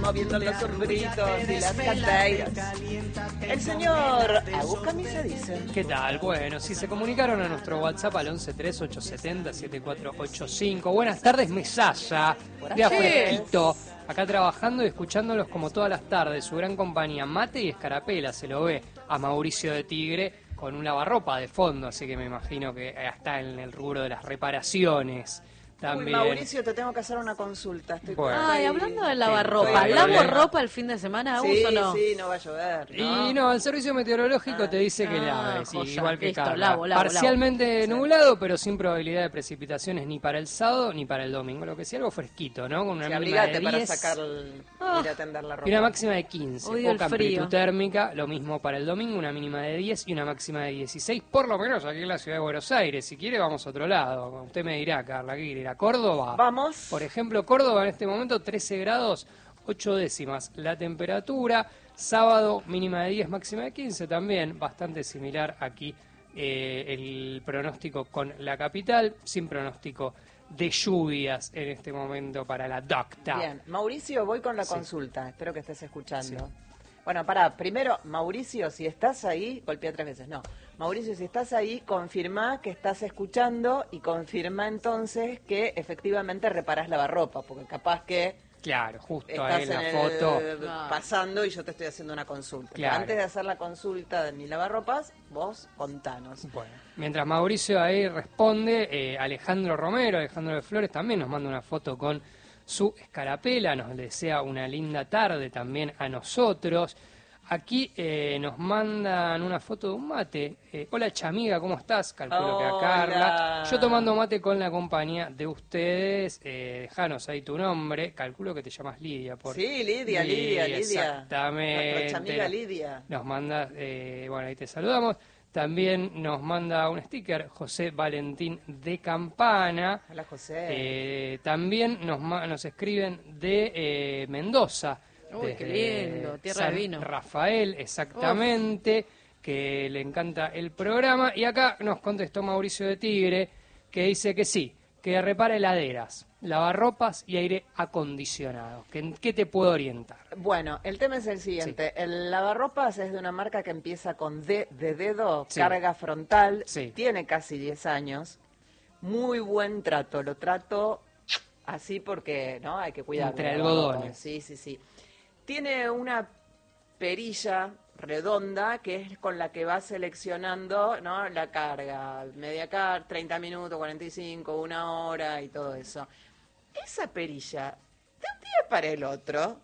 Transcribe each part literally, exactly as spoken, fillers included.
moviendo los sombritos y las cadeiras. El señor Agus Camisa dice: ¿Qué tal? Bueno, si se comunicaron a nuestro WhatsApp al once tres ocho siete cero siete cuatro ocho cinco. Buenas tardes, mesaya. Día fresquito. Acá trabajando y escuchándolos como todas las tardes. Su gran compañía, mate y escarapela, se lo ve a Mauricio de Tigre con un lavarropa de fondo, así que me imagino que está en el rubro de las reparaciones. También. Uy, Mauricio, te tengo que hacer una consulta. Estoy bueno. Ay, hablando de lavarropa, sí, ¿lavo problema. ropa el fin de semana, Sí, o no? sí, no va a llover, ¿no? Y no, el servicio meteorológico Ah. te dice que Ah, laves, joya. igual que Listo, Carla. lavo, lavo, Parcialmente lavo. nublado, pero sin probabilidad de precipitaciones ni para el sábado ni para el domingo. Lo que sí, algo fresquito, ¿no? Con una Sí, mínima abrigate de para diez sacar el, Ah. ir a tender la ropa. y una máxima de quince. Odio el Poca frío. amplitud térmica, lo mismo para el domingo, una mínima de diez y una máxima de dieciséis, por lo menos aquí en la ciudad de Buenos Aires. Si quiere, vamos a otro lado. Usted me dirá, Carla, ¿qué quiere ir a Córdoba? Vamos. Por ejemplo, Córdoba en este momento trece grados, ocho décimas. La temperatura, sábado mínima de diez, máxima de quince, también bastante similar aquí eh, el pronóstico con la capital, sin pronóstico de lluvias en este momento para la docta. Bien, Mauricio, voy con la Sí. consulta, espero que estés escuchando. Sí. Bueno, pará, primero, Mauricio, si estás ahí, golpea tres veces, no. Mauricio, si estás ahí, confirma que estás escuchando y confirma entonces que efectivamente reparás lavarropa, porque capaz que Claro, justo estás ahí en la en foto. el- pasando y yo te estoy haciendo una consulta. Pero Claro. antes de hacer la consulta de mi lavarropas, vos contanos. Bueno, mientras Mauricio ahí responde, eh, Alejandro Romero, Alejandro de Flores, también nos manda una foto con su escarapela, nos desea una linda tarde también a nosotros. Aquí eh, nos mandan una foto de un mate. Eh, Hola chamiga, ¿cómo estás? Calculo que a Carla. Hola. Yo tomando mate con la compañía de ustedes. Eh, dejanos ahí tu nombre. Calculo que te llamas Lidia. Por... Sí, Lidia, Lidia, Lidia. Exactamente. Nuestra chamiga Lidia. Nos manda, eh, bueno, ahí te saludamos. También nos manda un sticker José Valentín de Campana. Hola, José. Eh, también nos, ma- nos escriben de eh, Mendoza. Uy, qué desde lindo, tierra San de vino. Rafael, exactamente, que le encanta el programa. Y acá nos contestó Mauricio de Tigre, que dice que sí, que repara heladeras, lavarropas y aire acondicionado. ¿Que- ¿En qué te puedo orientar? Bueno, el tema es el siguiente. El lavarropas es de una marca que empieza con D de dedo, Sí. carga frontal, Sí. tiene casi diez años. Muy buen trato, lo trato así porque, ¿no? Hay que cuidarlo. Entre el lavarropas. algodones. Sí, sí, sí. Tiene una perilla redonda que es con la que va seleccionando, ¿no? La carga, media carga, treinta minutos, cuarenta y cinco, una hora y todo eso. Esa perilla, de un día para el otro,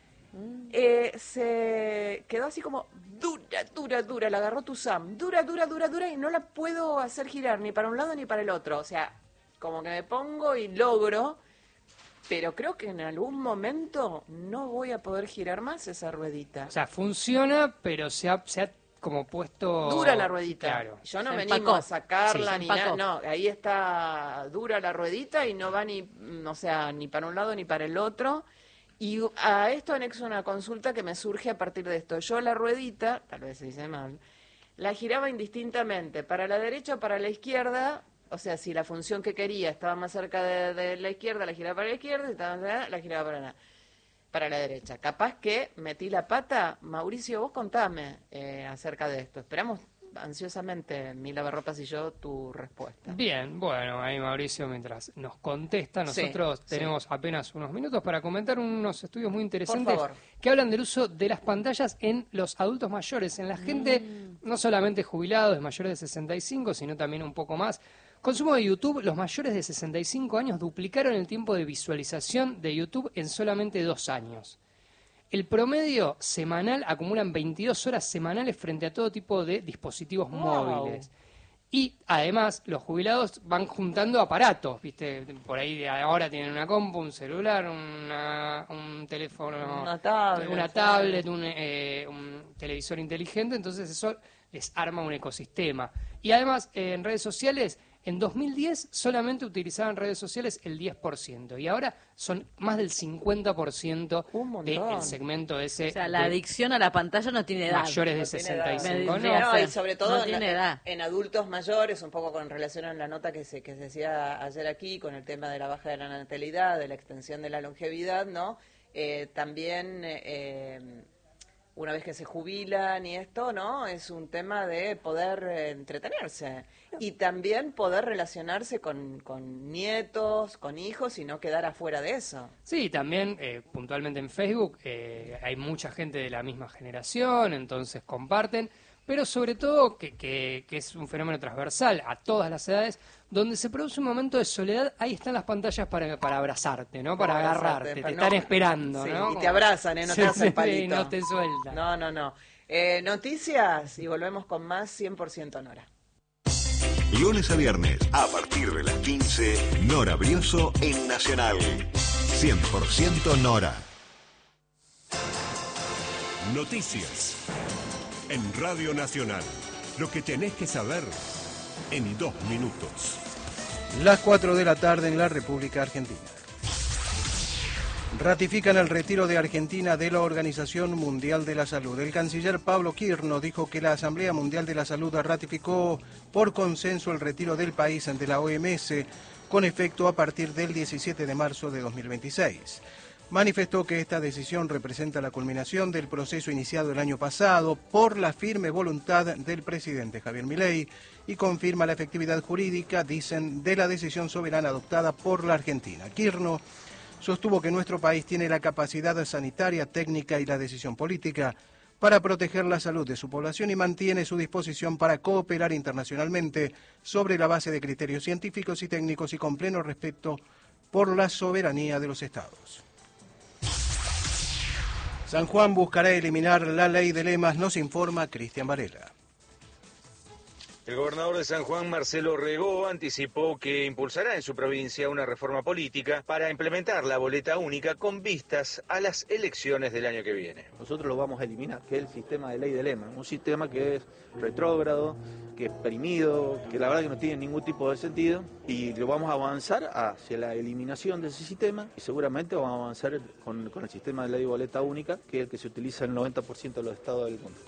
eh, se quedó así como dura, dura, dura, la agarró tu Sam, dura, dura, dura, dura y no la puedo hacer girar ni para un lado ni para el otro. O sea, como que me pongo y logro, pero creo que en algún momento no voy a poder girar más esa ruedita. O sea, funciona, pero se ha, se ha como puesto... Dura la ruedita. Claro. Yo no Se me empacó. animo a sacarla Sí, ni se empacó. nada. No, ahí está dura la ruedita y no va ni, mm, o sea, ni para un lado ni para el otro. Y a esto anexo una consulta que me surge a partir de esto. Yo la ruedita, tal vez se dice mal, la giraba indistintamente, para la derecha o para la izquierda. O sea, si la función que quería estaba más cerca de, de la izquierda, la giraba para la izquierda, si estaba más cerca, la giraba para la, para la derecha. Capaz que metí la pata. Mauricio, vos contame eh, acerca de esto. Esperamos ansiosamente, mi lavarropas y yo, tu respuesta. Bien, bueno, ahí Mauricio mientras nos contesta, Sí, nosotros sí. tenemos apenas unos minutos para comentar unos estudios muy interesantes favor. que hablan del uso de las pantallas en los adultos mayores, en la gente no solamente jubilados, de mayores de sesenta y cinco, sino también un poco más. Consumo de YouTube, los mayores de sesenta y cinco años duplicaron el tiempo de visualización de YouTube en solamente dos años. El promedio semanal acumulan veintidós horas semanales frente a todo tipo de dispositivos Wow. móviles. Y además los jubilados van juntando aparatos, ¿viste? Por ahí de ahora tienen una compu, un celular, una, un teléfono, Una tablet, una sí. tablet, un, eh, un televisor inteligente, entonces eso les arma un ecosistema. Y además eh, en redes sociales, en dos mil diez solamente utilizaban redes sociales el diez por ciento y ahora son más del cincuenta por ciento Un montón. del segmento ese O sea, la de adicción a la pantalla no tiene edad. mayores de No tiene sesenta y edad. cinco. Me No, dice- No, y sobre todo No en, tiene en- edad. en adultos mayores, un poco con relación a la nota que se, que se decía ayer aquí, con el tema de la baja de la natalidad, de la extensión de la longevidad, ¿no? eh, también... Eh, una vez que se jubilan y esto, ¿no? Es un tema de poder eh, entretenerse y también poder relacionarse con, con nietos, con hijos y no quedar afuera de eso. Sí, también eh, puntualmente en Facebook eh, hay mucha gente de la misma generación, entonces comparten, pero sobre todo que, que, que es un fenómeno transversal a todas las edades, donde se produce un momento de soledad, ahí están las pantallas para, para abrazarte, ¿no? Para, para agarrarte, te no, están esperando, sí, ¿no? Y te abrazan, ¿eh? No sí, te hacen sí, palito. no te sueltan. No, no, no. Eh, noticias y volvemos con más cien por ciento Nora. Lunes a viernes, a partir de las quince, Nora Brioso en Nacional. cien por ciento Nora. Noticias. En Radio Nacional. Lo que tenés que saber en dos minutos. Las cuatro de la tarde en la República Argentina. Ratifican el retiro de Argentina de la Organización Mundial de la Salud. El canciller Pablo Quirno dijo que la Asamblea Mundial de la Salud ratificó por consenso el retiro del país de la O M S con efecto a partir del diecisiete de marzo de dos mil veintiséis. Manifestó que esta decisión representa la culminación del proceso iniciado el año pasado por la firme voluntad del presidente Javier Milei y confirma la efectividad jurídica, dicen, de la decisión soberana adoptada por la Argentina. Quirno sostuvo que nuestro país tiene la capacidad sanitaria, técnica y la decisión política para proteger la salud de su población y mantiene su disposición para cooperar internacionalmente sobre la base de criterios científicos y técnicos y con pleno respeto por la soberanía de los estados. San Juan buscará eliminar la ley de lemas, nos informa Cristian Varela. El gobernador de San Juan, Marcelo Regó, anticipó que impulsará en su provincia una reforma política para implementar la boleta única con vistas a las elecciones del año que viene. Nosotros lo vamos a eliminar, que es el sistema de ley de lema, un sistema que es retrógrado, que es perimido, que la verdad que no tiene ningún tipo de sentido, y lo vamos a avanzar hacia la eliminación de ese sistema y seguramente vamos a avanzar con, con el sistema de ley de boleta única, que es el que se utiliza en el noventa por ciento de los estados del mundo.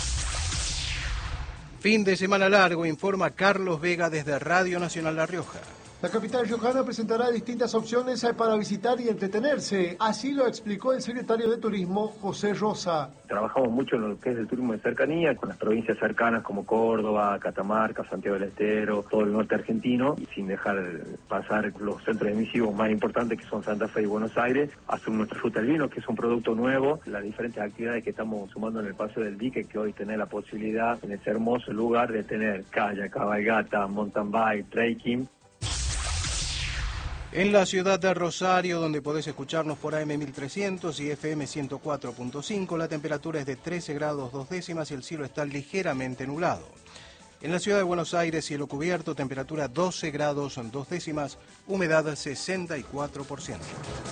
Fin de semana largo, informa Carlos Vega desde Radio Nacional La Rioja. La capital riojana presentará distintas opciones para visitar y entretenerse. Así lo explicó el secretario de Turismo, José Rosa. Trabajamos mucho en lo que es el turismo de cercanía, con las provincias cercanas como Córdoba, Catamarca, Santiago del Estero, todo el norte argentino, y sin dejar pasar los centros emisivos más importantes que son Santa Fe y Buenos Aires. Hacemos nuestra ruta del vino, que es un producto nuevo, las diferentes actividades que estamos sumando en el Paseo del Dique, que hoy tenés la posibilidad en ese hermoso lugar de tener kayak, cabalgata, mountain bike, trekking. En la ciudad de Rosario, donde podés escucharnos por A M mil trescientos y F M ciento cuatro punto cinco, la temperatura es de trece grados dos décimas y el cielo está ligeramente nublado. En la ciudad de Buenos Aires, cielo cubierto, temperatura doce grados dos décimas, humedad sesenta y cuatro por ciento.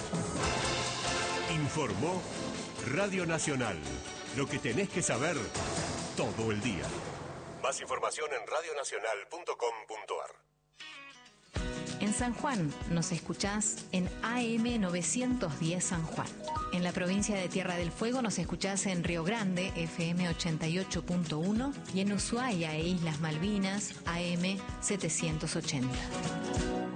Informó Radio Nacional. Lo que tenés que saber todo el día. Más información en radio nacional punto com punto a r. En San Juan nos escuchás en A M novecientos diez San Juan. En la provincia de Tierra del Fuego nos escuchás en Río Grande, F M ochenta y ocho punto uno, y en Ushuaia e Islas Malvinas, A M setecientos ochenta.